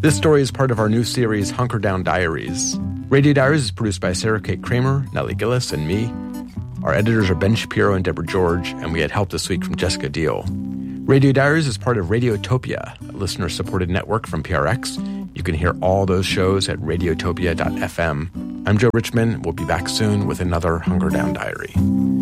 This story is part of our new series, Hunker Down Diaries. Radio Diaries is produced by Sarah Kate Kramer, Nellie Gillis, and me. Our editors are Ben Shapiro and Deborah George, and we had help this week from Jessica Deal. Radio Diaries is part of Radiotopia, a listener-supported network from PRX. You can hear all those shows at radiotopia.fm. I'm Joe Richman. We'll be back soon with another Hunker Down Diary.